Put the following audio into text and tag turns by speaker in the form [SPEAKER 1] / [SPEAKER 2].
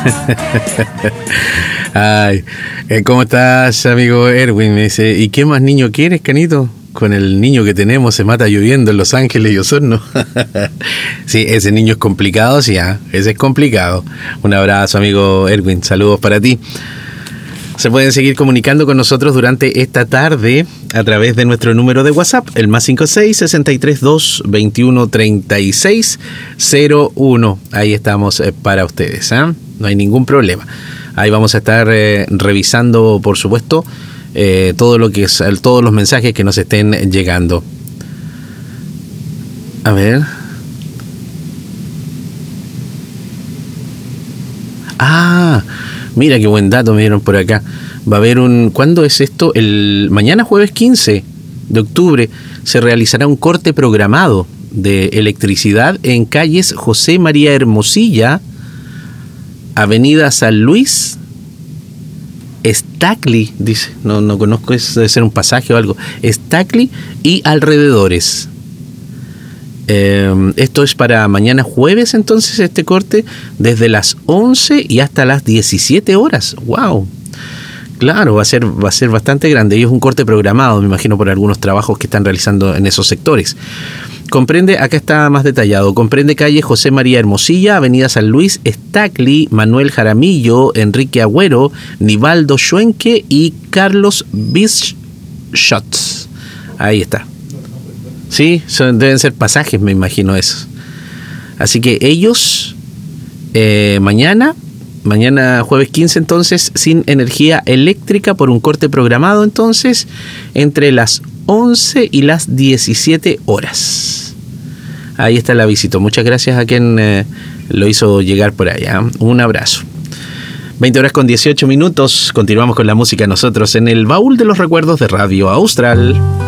[SPEAKER 1] Ay, ¿cómo estás, amigo Erwin? Me dice, ¿y qué más niño quieres, Canito? Con el niño que tenemos se mata lloviendo en Los Ángeles y Osorno. Sí, ese niño es complicado, sí, ese es complicado. Un abrazo, amigo Erwin, saludos para ti. Se pueden seguir comunicando con nosotros durante esta tarde a través de nuestro número de WhatsApp, el más 56-632-2136-01. Ahí estamos para ustedes, ¿eh? No hay ningún problema. Ahí vamos a estar revisando, por supuesto, todo lo que es, todos los mensajes que nos estén llegando. A ver. Mira qué buen dato me dieron por acá. Va a haber ¿cuándo es esto? Mañana jueves 15 de octubre se realizará un corte programado de electricidad en calles José María Hermosilla, Avenida San Luis, Stackley, dice, no conozco, eso debe ser un pasaje o algo, Stackley y alrededores. Esto es para mañana jueves, entonces, este corte, desde las 11 y hasta las 17 horas. ¡Wow! Claro, va a ser bastante grande. Y es un corte programado, me imagino, por algunos trabajos que están realizando en esos sectores. Comprende, acá está más detallado, comprende calle José María Hermosilla, Avenida San Luis, Stackley, Manuel Jaramillo, Enrique Agüero, Nivaldo Schwenke y Carlos Bischotz. Ahí está. Sí, deben ser pasajes, me imagino eso. Así que ellos, mañana jueves 15, entonces, sin energía eléctrica por un corte programado, entonces, entre las 11 y las 17 horas. Ahí está el avisito. Muchas gracias a quien lo hizo llegar por allá. Un abrazo. 20 horas con 18 minutos. Continuamos con la música nosotros en el baúl de los recuerdos de Radio Austral.